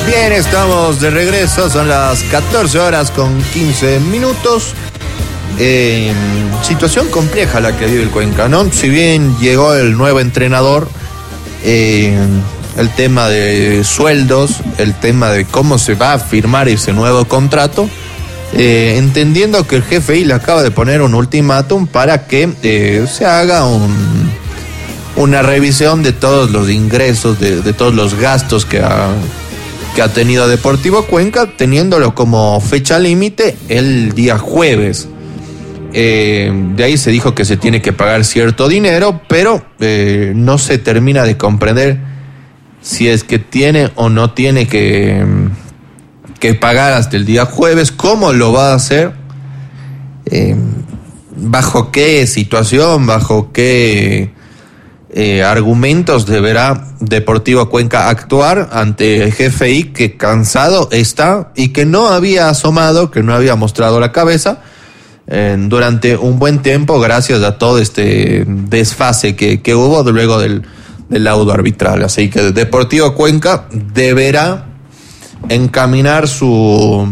Bien, estamos de regreso, son las 14 horas con 15 minutos. Situación compleja la que vive el Cuenca, ¿no? Si bien llegó el nuevo entrenador, el tema de sueldos, el tema de cómo se va a firmar ese nuevo contrato, entendiendo que el GFI le acaba de poner un ultimátum para que se haga una revisión de todos los ingresos, de todos los gastos que ha tenido Deportivo Cuenca, teniéndolo como fecha límite el día jueves. De ahí se dijo que se tiene que pagar cierto dinero, pero no se termina de comprender si es que tiene o no tiene que pagar hasta el día jueves, cómo lo va a hacer, bajo qué situación, bajo qué argumentos deberá Deportivo Cuenca actuar ante el GFI, que cansado está y que no había asomado, que no había mostrado la cabeza durante un buen tiempo, gracias a todo este desfase que hubo luego del laudo arbitral. Así que Deportivo Cuenca deberá encaminar su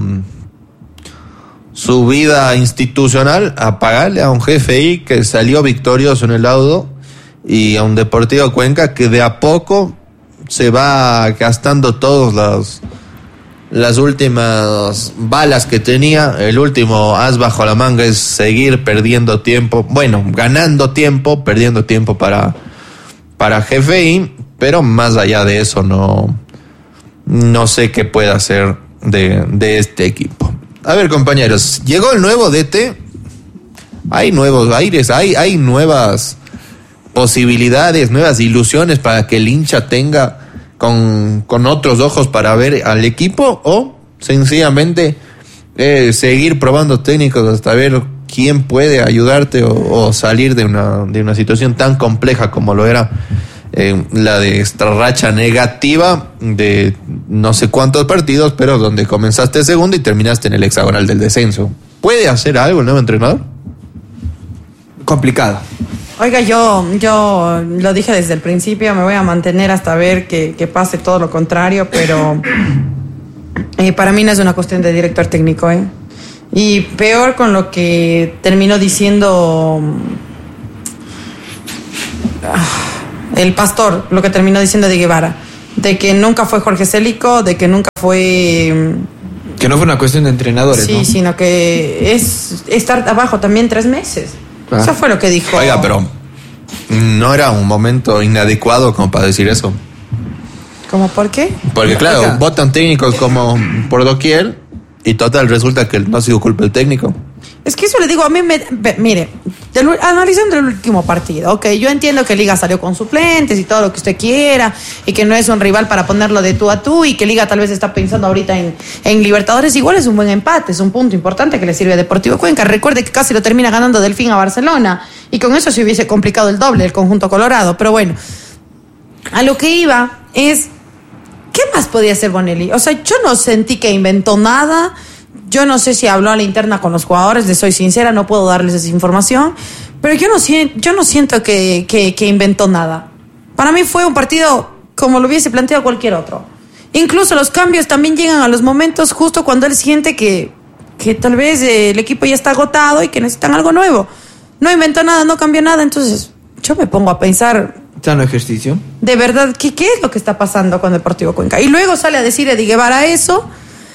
vida institucional a pagarle a un GFI que salió victorioso en el laudo, y a un Deportivo Cuenca que de a poco se va gastando todas las últimas balas que tenía. El último as bajo la manga es seguir perdiendo tiempo, bueno, ganando tiempo, perdiendo tiempo para GFI, pero más allá de eso no sé qué puede hacer de este equipo. A ver, compañeros, llegó el nuevo DT, hay nuevos aires, hay nuevas posibilidades, nuevas ilusiones para que el hincha tenga con otros ojos para ver al equipo, o sencillamente seguir probando técnicos hasta ver quién puede ayudarte o salir de una situación tan compleja como lo era la de esta racha negativa de no sé cuántos partidos, pero donde comenzaste segundo y terminaste en el hexagonal del descenso. ¿Puede hacer algo el nuevo entrenador? Complicado. Oiga, yo lo dije desde el principio, me voy a mantener hasta ver que pase todo lo contrario, pero para mí no es una cuestión de director técnico, y peor con lo que terminó diciendo el pastor, lo que terminó diciendo de Guevara, de que nunca fue Jorge Célico, de que nunca fue... Que no fue una cuestión de entrenadores, sí, ¿no? Sino que es estar abajo también 3 meses. Eso fue lo que dijo. Oiga, pero no era un momento inadecuado como para decir eso. ¿Cómo por qué? Porque claro, Oiga, votan técnicos como por doquier y total resulta que no ha sido culpa del técnico. es que eso le digo, a mí mire, analizando el último partido, ok, yo entiendo que Liga salió con suplentes y todo lo que usted quiera, y que no es un rival para ponerlo de tú a tú, y que Liga tal vez está pensando ahorita en Libertadores. Igual es un buen empate, es un punto importante que le sirve a Deportivo Cuenca. Recuerde que casi lo termina ganando Delfín a Barcelona, y con eso se hubiese complicado el doble el conjunto colorado. Pero bueno, a lo que iba es, ¿qué más podía hacer Bonelli? O sea, yo no sentí que inventó nada. Yo no sé si habló a la interna con los jugadores, les soy sincera, no puedo darles esa información, pero yo no siento que inventó nada. Para mí fue un partido como lo hubiese planteado cualquier otro. Incluso los cambios también llegan a los momentos justo cuando él siente que tal vez el equipo ya está agotado y que necesitan algo nuevo. No inventó nada, no cambió nada, entonces yo me pongo a pensar... ¿Sano ejercicio? De verdad, ¿qué es lo que está pasando con Deportivo Cuenca? Y luego sale a decir Eddie Guevara eso...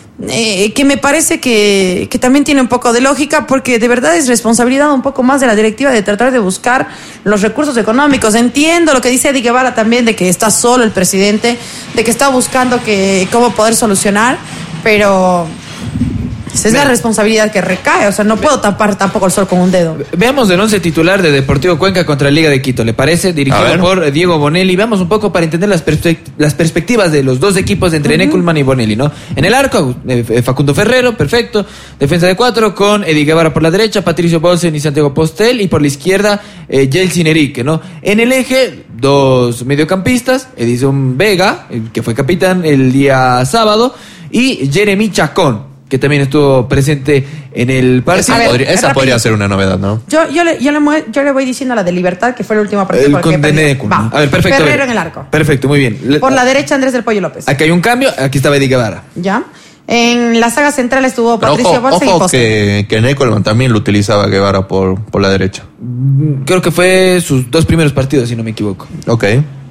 que me parece que también tiene un poco de lógica, porque de verdad es responsabilidad un poco más de la directiva de tratar de buscar los recursos económicos. Entiendo lo que dice Eddie Guevara también, de que está solo el presidente, de que está buscando cómo poder solucionar, pero esa es la responsabilidad que recae. O sea, no puedo tapar tampoco el sol con un dedo. Veamos el 11 titular de Deportivo Cuenca contra Liga de Quito, ¿le parece? Dirigido por Diego Bonelli. Veamos un poco para entender las perspectivas de los dos equipos entre Neckelman y Bonelli, ¿no? En el arco, Facundo Ferrero, perfecto. Defensa de 4 con Eddie Guevara por la derecha, Patricio Bolsen y Santiago Postel, y por la izquierda, Yeltsin Erique, ¿no? En el eje, dos mediocampistas, Edison Vega, que fue capitán el día sábado, y Jeremy Chacón, que también estuvo presente en el partido. Esa podría ser una novedad, ¿no? Yo le voy diciendo la de Libertad, que fue el último partido. El con Neckulman. A ver, perfecto. Ferrero en el arco. Perfecto, muy bien. Por la derecha, Andrés del Pollo López. Aquí hay un cambio, aquí estaba Eddie Guevara. Ya. En la saga central estuvo Pero Patricio Bolsa y ojo Poste. que Neckulman también lo utilizaba Guevara por la derecha. Creo que fue sus 2 primeros partidos, si no me equivoco. Ok.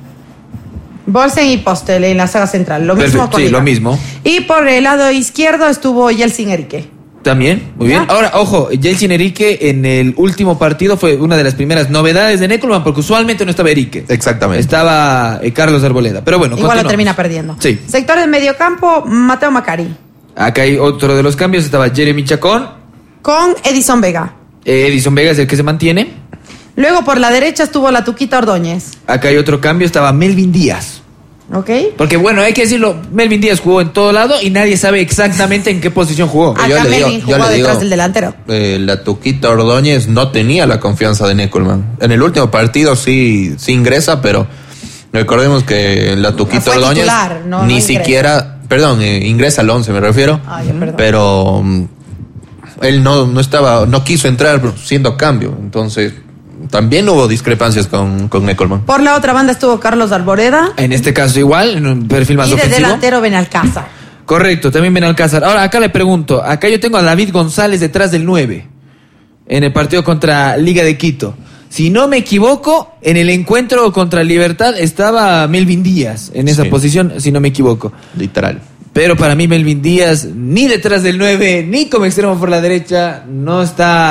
Bolsen y Postel en la saga central. Lo mismo Perfecto, con sí, Liga. lo mismo. Y por el lado izquierdo estuvo Yeltsin Erique. También, muy bien. Ya. Ahora, ojo, Yeltsin Erique en el último partido fue una de las primeras novedades de Neckulman, porque usualmente no estaba Erique. Exactamente. Estaba Carlos Arboleda. Pero bueno, Igual lo continuamos. termina perdiendo. Sí. Sector del mediocampo, Mateo Macari. Acá hay otro de los cambios, estaba Jeremy Chacón. Con Edison Vega. Edison Vega es el que se mantiene. Luego por la derecha estuvo la Tuquita Ordóñez. Acá hay otro cambio, estaba Melvin Díaz. ¿Ok? Porque bueno, hay que decirlo, Melvin Díaz jugó en todo lado y nadie sabe exactamente en qué posición jugó. Acá yo le digo- Melvin yo jugó le digo- detrás del delantero. La Tuquita Ordóñez no tenía la confianza de Neckulman. En el último partido sí ingresa, pero recordemos que la Tuquita Fue Ordóñez titular, no ni ingresa. siquiera, perdón, ingresa al 11 me refiero, Ah, ya, perdón. pero él no quiso entrar siendo cambio, entonces también hubo discrepancias con Neckulman. Por la otra banda estuvo Carlos Alboreda. En este caso igual, en un perfil más Y de ofensivo. delantero Benalcázar. Correcto, también Benalcázar. Ahora, acá le pregunto, acá yo tengo a David González detrás del 9 en el partido contra Liga de Quito. Si no me equivoco, en el encuentro contra Libertad estaba Melvin Díaz en esa Sí. posición, si no me equivoco. Literal. Pero para mí Melvin Díaz, ni detrás del 9, ni como extremo por la derecha, no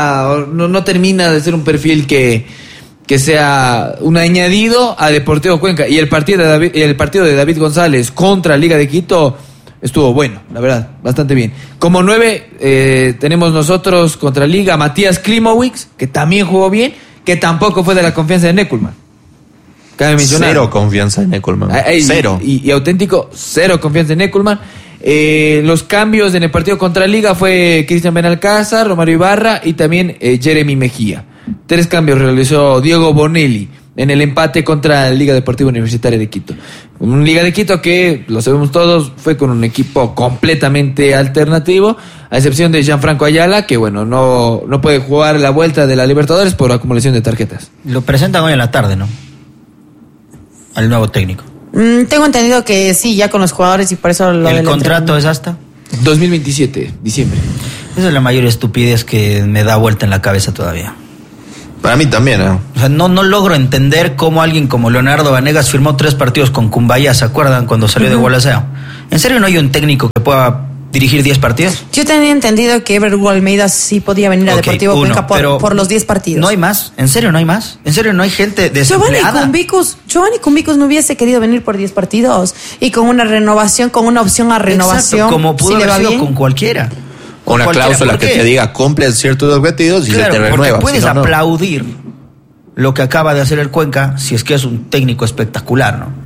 termina de ser un perfil que sea un añadido a Deportivo Cuenca. Y el partido de David González contra Liga de Quito estuvo bueno, la verdad, bastante bien. Como 9 tenemos nosotros contra Liga a Matías Klimowicz, que también jugó bien, que tampoco fue de la confianza de Neckulman. Cabe mencionar. Cero confianza en Neckulman. Cero. Y auténtico, cero confianza en Neckulman. Los cambios en el partido contra Liga fue Cristian Benalcázar, Romario Ibarra y también Jeremy Mejía. 3 cambios realizó Diego Bonelli en el empate contra Liga Deportiva Universitaria de Quito. Un Liga de Quito que, lo sabemos todos, fue con un equipo completamente alternativo, a excepción de Gianfranco Ayala, que bueno, no puede jugar la vuelta de la Libertadores por acumulación de tarjetas. Lo presentan hoy en la tarde, ¿no? Al nuevo técnico. Tengo entendido que sí, ya con los jugadores y por eso lo ¿El del contrato es hasta? 2027, diciembre. Esa es la mayor estupidez que me da vuelta en la cabeza todavía. Para mí también, ¿eh? O sea, no logro entender cómo alguien como Leonardo Vanegas firmó 3 partidos con Cumbaya, ¿se acuerdan? Cuando salió de Gualaceo. ¿En serio no hay un técnico que pueda dirigir 10 partidos? Yo tenía entendido que Ever Hugo Almeida sí podía venir a Ok, Deportivo uno, Cuenca pero por los 10 partidos. ¿No hay más? ¿En serio no hay más? ¿En serio no hay gente desempleada? Giovanni Cumbicus no hubiese querido venir por 10 partidos y con una renovación, con una opción a renovación. Exacto, como pudo si le haber va sido bien. con cualquiera. Con Una cualquiera. cláusula ¿Por que qué? te diga cumple ciertos objetivos y Claro, se te renueva. porque puedes si no, no. aplaudir lo que acaba de hacer el Cuenca si es que es un técnico espectacular, ¿no?